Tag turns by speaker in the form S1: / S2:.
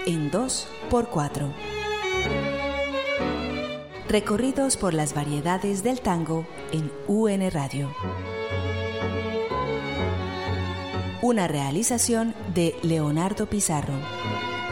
S1: en 2x4. Recorridos por las variedades del tango en UN Radio. Una realización de Leonardo Pizarro.